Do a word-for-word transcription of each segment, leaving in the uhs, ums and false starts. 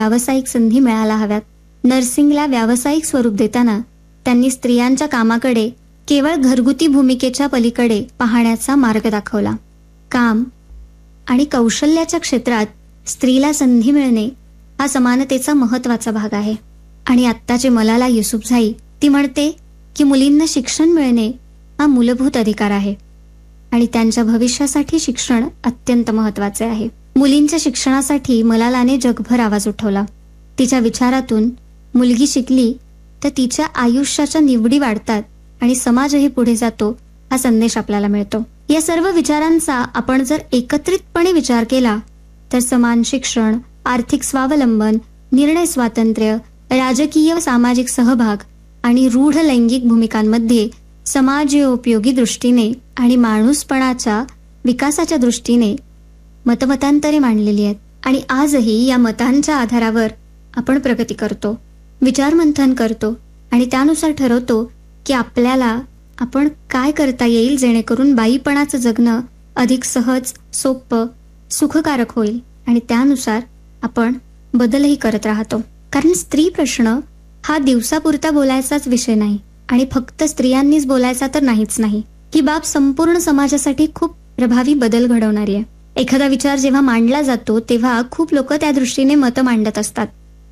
व्यावसायिक संधी मिळायला हव्यात. नर्सिंगला व्यावसायिक स्वरूप देताना त्यांनी स्त्रियांच्या कामाकडे केवळ घरगुती भूमिकेच्या पलीकडे पाहण्याचा मार्ग दाखवला. काम आणि कौशल्याच्या क्षेत्रात स्त्रीला संधी मिळणे हा समानतेचा महत्वाचा भाग आहे. आणि आत्ताचे मलाला युसुफझाई ती म्हणते की मुलींना शिक्षण मिळणे हा मूलभूत अधिकार आहे आणि त्यांच्या भविष्यासाठी शिक्षण अत्यंत महत्वाचे आहे. मुलींच्या शिक्षणासाठी मलालाने जगभर आवाज उठवला. तिच्या विचारातून मुलगी शिकली तर तिच्या आयुष्याच्या निवडी वाढतात आणि समाजही पुढे जातो हा संदेश आपल्याला मिळतो. या सर्व विचारांचा आपण जर एकत्रितपणे विचार केला तर समान शिक्षण, आर्थिक स्वावलंबन, निर्णय स्वातंत्र्य, राजकीय व सामाजिक सहभाग आणि रूढ लैंगिक भूमिकांमध्ये समाजोपयोगी दृष्टीने आणि माणूसपणाच्या विकासाच्या दृष्टीने मतमतांतरे मांडलेली आहेत. आणि आजही या मतांच्या आधारावर आपण प्रगती करतो, विचारमंथन करतो आणि त्यानुसार ठरवतो की आपल्याला आपण काय करता येईल जेणेकरून बाईपणाचं जगणं अधिक सहज, सोपं, सुखकारक होईल. आणि त्यानुसार आपण बदलही करत राहतो. कारण स्त्री प्रश्न हा दिवसापुरता बोलायचाच विषय नाही आणि फक्त स्त्रियांनीच बोलायचा तर नाहीच नाही. ही बाब संपूर्ण समाजासाठी खूप प्रभावी बदल घडवणारी आहे. एखादा विचार जेव्हा मांडला जातो तेव्हा खूप लोक त्या दृष्टीने मतं मांडत असतात.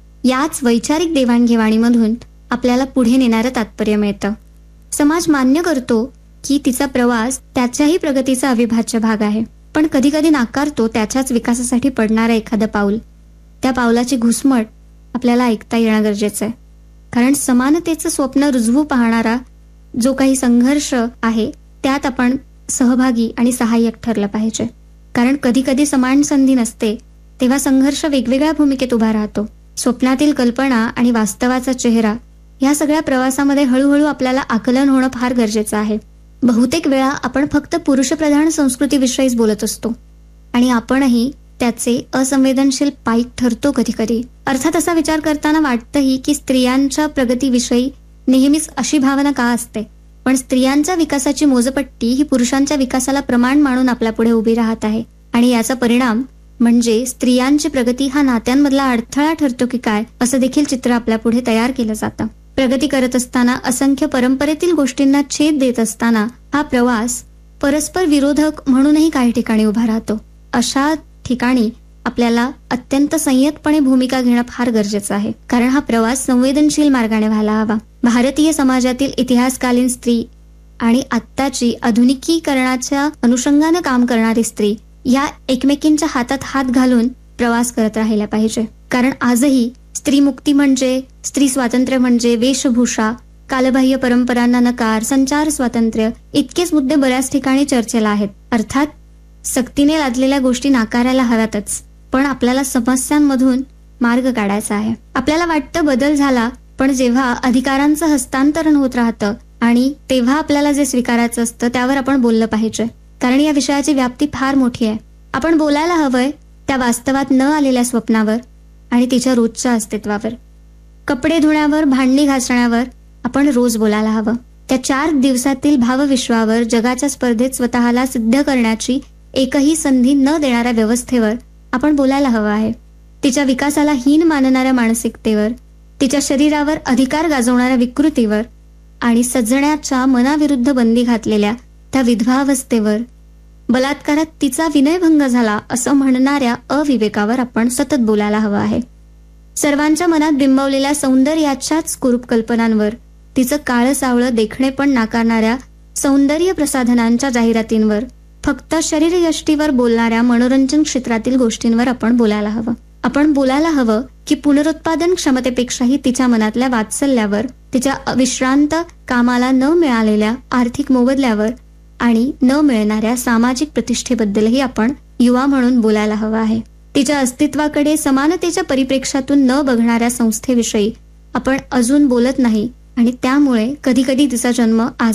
याच वैचारिक देवाणघेवाणीमधून आपल्याला पुढे नेणारं तात्पर्य मिळतं. समाज मान्य करतो की तिचा प्रवास त्याच्याही प्रगतीचा अविभाज्य भाग आहे, पण कधी कधी नाकारतो त्याच्याच विकासासाठी पडणारं एखादं पाऊल. त्या पावलाची घुसमट आपल्याला ऐकता येणं गरजेचं आहे. कारण समानतेचं स्वप्न रुजवू पाहणारा जो काही संघर्ष आहे त्यात आपण सहभागी आणि सहाय्यक ठरलं पाहिजे. कारण कधी कधी समान संधी नसते तेव्हा संघर्ष वेगवेगळ्या भूमिकेत उभा राहतो. स्वप्नातील कल्पना आणि वास्तवाचा चेहरा या सगळ्या प्रवासामध्ये हळूहळू आपल्याला आकलन होणं फार गरजेचं आहे. बहुतेक वेळा आपण फक्त पुरुषप्रधान संस्कृतीविषयीच बोलत असतो आणि आपणही त्याचे असंवेदनशील पाईक ठरतो कधी कधी. अर्थात असा विचार करताना वाटतंही की स्त्रियांच्या प्रगतीविषयी नेहमीच अशी भावना का असते, पण स्त्रियांच्या विकासाची मोजपट्टी ही पुरुषांच्या विकासाला प्रमाण मानून आपल्या पुढे उभी राहत आहे. आणि याचा परिणाम म्हणजे स्त्रियांची प्रगती हा नात्यांमधला अडथळा ठरतो की काय असं देखील चित्र आपल्या पुढे तयार केलं जातं. प्रगती करत असताना असंख्य परंपरेतील गोष्टींना छेद देत असताना हा प्रवास परस्पर विरोधक म्हणूनही काही ठिकाणी उभा राहतो. अशा ठिकाणी आपल्याला अत्यंत संयतपणे भूमिका घेणं फार गरजेचं आहे. कारण हा प्रवास संवेदनशील मार्गाने व्हायला हवा. भारतीय समाजातील इतिहासकालीन स्त्री आणि आत्ताची आधुनिकीकरणाच्या अनुषंगानं काम करणारी स्त्री या एकमेकींच्या हातात हात घालून प्रवास करत राहिला पाहिजे. कारण आजही स्त्री मुक्ती म्हणजे, स्त्री स्वातंत्र्य म्हणजे वेशभूषा, कालबाह्य परंपरांना नकार, संचार स्वातंत्र्य इतकेच मुद्दे बऱ्याच ठिकाणी चर्चेला आहेत. अर्थात सक्तीने लादलेल्या गोष्टी नाकारायला हव्यातच, पण आपल्याला समस्यांमधून मार्ग काढायचा आहे. आपल्याला वाटतं बदल झाला, पण जेव्हा अधिकारांचं हस्तांतरण होत राहतं आणि तेव्हा आपल्याला जे स्वीकारायचं असतं त्यावर आपण बोललं पाहिजे. कारण या विषयाची व्याप्ती फार मोठी आहे. आपण बोलायला हवंय त्या वास्तवात न आलेल्या स्वप्नावर आणि तिच्या रोजच्या अस्तित्वावर. कपडे धुण्यावर, भांडी घासण्यावर आपण रोज बोलायला हवं. त्या चार दिवसातील भावविश्वावर, जगाच्या स्पर्धेत स्वतःला सिद्ध करण्याची एकही संधी न देणाऱ्या व्यवस्थेवर आपण बोलायला हवं आहे. तिच्या विकासाला हीन मानणाऱ्या मानसिकतेवर, तिच्या शरीरावर अधिकार गाजवणाऱ्या विकृतीवर आणि सजण्याच्या मनाविरुद्ध बंदी घातलेल्या त्या विधवावस्थेवर, बलात्कारात तिचा विनयभंग झाला असं म्हणणाऱ्या अविवेकावर आपण सतत बोलायला हवं आहे. सर्वांच्या मनात बिंबवलेल्या सौंदर्याच्याच कुरूप कल्पनांवर, तिचं काळं सावळं देखणे पण नाकारणाऱ्या सौंदर्य प्रसाधनांच्या जाहिरातींवर, फक्त शरीरयष्टीवर बोलणाऱ्या मनोरंजन क्षेत्रातील गोष्टींवर आपण बोलायला हवं. आपण बोलायला हवं की पुनरुत्पादन क्षमतेपेक्षाही तिच्या मनातल्या वात्सल्यावर, तिच्या विश्रांत कामाला न मिळालेल्या आर्थिक मोबदल्यावर आणि न मिळणाऱ्या सामाजिक प्रतिष्ठेबद्दलही आपण युवा म्हणून बोलायला हवं आहे. तिच्या अस्तित्वाकडे समानतेच्या परिप्रेक्ष्यातून न बघणाऱ्या संस्थेविषयी आपण अजून बोलत नाही आणि त्यामुळे कधी कधी तिचा जन्म आज